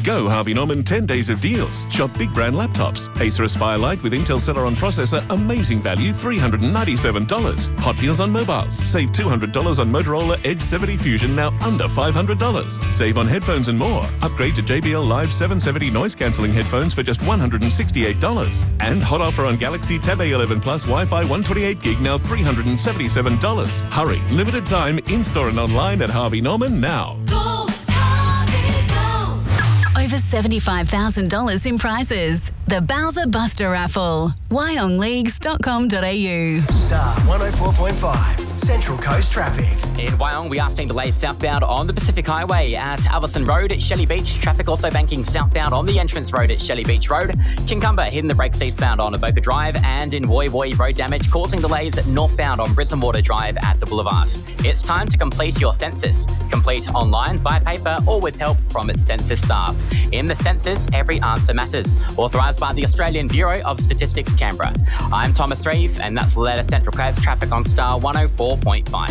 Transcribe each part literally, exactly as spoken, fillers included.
Go Harvey Norman ten days of deals. Shop big brand laptops. Acer Aspire Lite with Intel Celeron processor, amazing value, three hundred ninety-seven dollars. Hot deals on mobiles. Save two hundred dollars on Motorola Edge seventy Fusion, now under five hundred dollars. Save on headphones and more. Upgrade to J B L Live seven seventy noise cancelling headphones for just one hundred sixty-eight dollars. And hot offer on Galaxy Tab A eleven Plus Wi-Fi one twenty-eight gig, now three hundred seventy-seven dollars. Hurry, limited time, in-store and online at Harvey Norman now. Go, Harvey, go. Over seventy-five thousand dollars in prizes. The Bowser Buster Raffle. wyong leagues dot com dot a u. Star one oh four point five, Central Coast Traffic. In Wyong, we are seeing delays southbound on the Pacific Highway at Alverson Road at Shelley Beach. Traffic also banking southbound on the entrance road at Shelley Beach Road. Kincumber hitting the brakes eastbound on Avoca Drive, and in Woy Woy, road damage causing delays northbound on Brisbane Water Drive at the Boulevard. It's time to complete your census. Complete online, by paper, or with help from its census staff. In the census, every answer matters. Authorised by the Australian Bureau of Statistics, Canberra. I'm Thomas Reeve, and that's the latest Central Coast traffic on Star one oh four point five.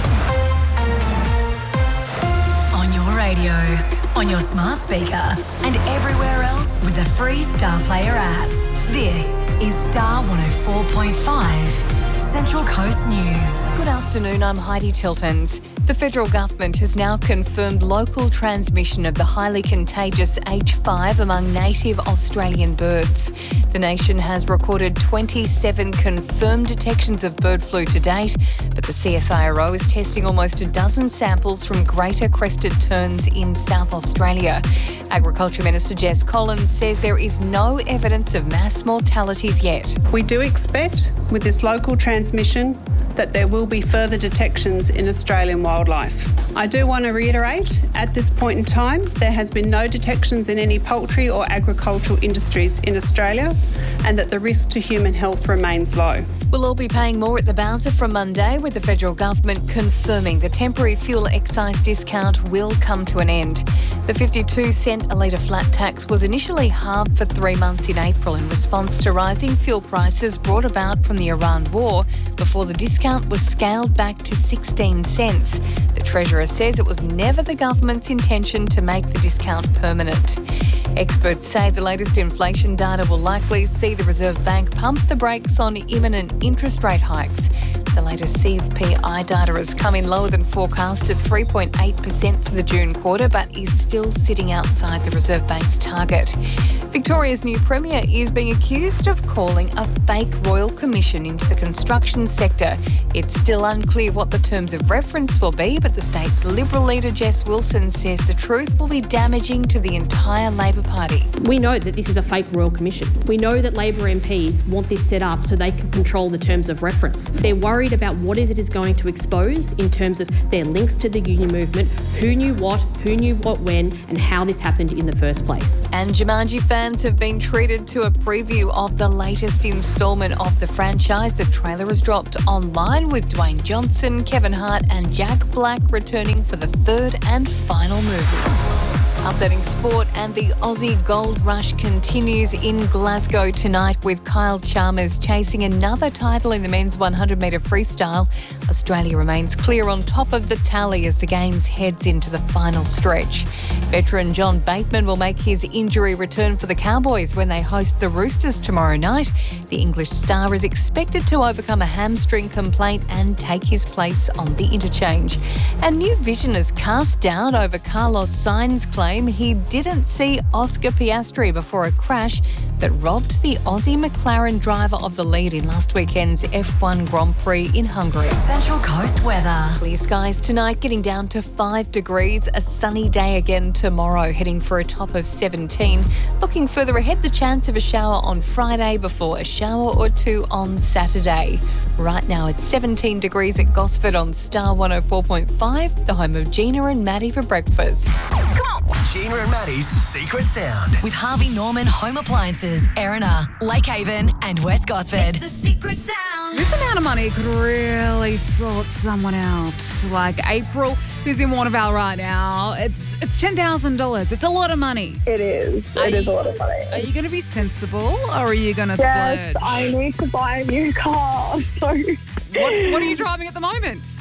On your radio, on your smart speaker, and everywhere else with the free Star Player app. This is Star one oh four point five, Central Coast News. Good afternoon, I'm Heidi Tiltons. The federal government has now confirmed local transmission of the highly contagious H five among native Australian birds. The nation has recorded twenty-seven confirmed detections of bird flu to date, but the C S I R O is testing almost a dozen samples from greater crested terns in South Australia. Agriculture Minister Jess Collins says there is no evidence of mass mortalities yet. We do expect, with this local transmission, that there will be further detections in Australian wildlife. I do want to reiterate, at this point in time, there has been no detections in any poultry or agricultural industries in Australia, and that the risk to human health remains low. We'll all be paying more at the Bowser from Monday, with the federal government confirming the temporary fuel excise discount will come to an end. The fifty-two cent a litre flat tax was initially halved for three months in April in response to rising fuel prices brought about from the Iran war, before the discount was scaled back to sixteen cents. The Treasurer says it was never the government's intention to make the discount permanent. Experts say the latest inflation data will likely see the Reserve Bank pump the brakes on imminent interest rate hikes. The latest C P I data has come in lower than forecast at three point eight percent for the June quarter, but is still sitting outside the Reserve Bank's target. Victoria's new Premier is being accused of calling a fake royal commission into the construction sector. It's still unclear what the terms of reference will be, but the state's Liberal leader Jess Wilson says the truth will be damaging to the entire Labor Party. We know that this is a fake royal commission. We know that Labor M Ps want this set up so they can control the terms of reference. They're worried about what it is going to expose in terms of their links to the union movement, who knew what, who knew what when, and how this happened in the first place. And Jumanji fans have been treated to a preview of the latest instalment of the franchise. The trailer has dropped online, with Dwayne Johnson, Kevin Hart and Jack Black returning for the third and final movie. Updating sport, and the Aussie Gold Rush continues in Glasgow tonight, with Kyle Chalmers chasing another title in the men's one hundred metre freestyle. Australia remains clear on top of the tally as the Games heads into the final stretch. Veteran John Bateman will make his injury return for the Cowboys when they host the Roosters tomorrow night. The English star is expected to overcome a hamstring complaint and take his place on the interchange. And New Vision has cast doubt over Carlos Sainz's claim he didn't see Oscar Piastri before a crash that robbed the Aussie McLaren driver of the lead in last weekend's F one Grand Prix in Hungary. Central Coast weather. Clear skies tonight, getting down to five degrees. A sunny day again tomorrow, heading for a top of seventeen. Looking further ahead, the chance of a shower on Friday before a shower or two on Saturday. Right now it's seventeen degrees at Gosford on Star one oh four point five, the home of Gina and Maddie for breakfast. Come on. Gina and Maddie's Secret Sound. With Harvey Norman Home Appliances, Erina, Lake Haven and West Gosford. It's the secret sound. This amount of money could really sort someone out. Like April, who's in Warnervale right now. It's it's ten thousand dollars. It's a lot of money. It is. Are It is you- a lot of money. Are you going to be sensible, or are you going to Yes, splurge? I need to buy a new car. So What, what are you driving at the moment?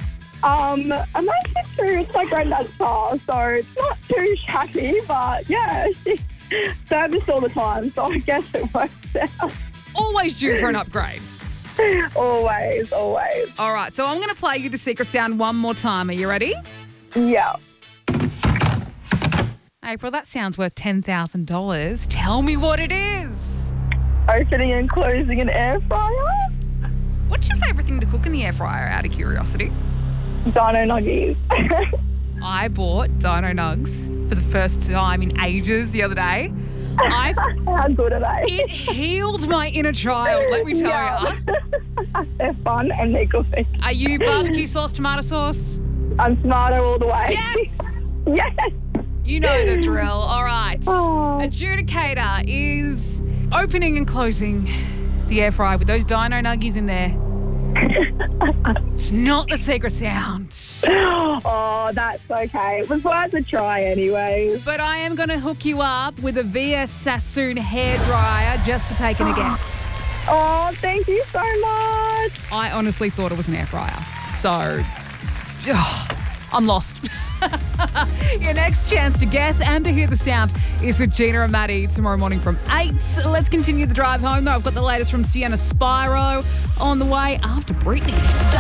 Um, I'm actually true. It's my granddad's car, so it's not too shabby, but yeah, she serviced all the time, so I guess it works out. Always due for an upgrade. Always, always. All right, so I'm going to play you the secret sound one more time. Are you ready? Yeah. April, that sound's worth ten thousand dollars. Tell me what it is. Opening and closing an air fryer. What's your favourite thing to cook in the air fryer, out of curiosity? Dino nuggies. I bought Dino Nugs for the first time in ages the other day. I, How good are they? It healed my inner child, let me tell Yeah. you. They're fun and they're good. Are you barbecue sauce, tomato sauce? I'm smarter all the way. Yes! Yes! You know the drill. All right. Oh. Adjudicator is opening and closing the air fryer with those Dino Nuggies in there. It's not the secret sound. Oh, that's okay. It was worth a try anyway. But I am going to hook you up with a V S Sassoon hairdryer just for taking a guess. Oh, thank you so much. I honestly thought it was an air fryer. So, oh, I'm lost. Your next chance to guess and to hear the sound is with Gina and Maddie tomorrow morning from eight. Let's continue the drive home, though. I've got the latest from Sienna Spyro on the way after Britney.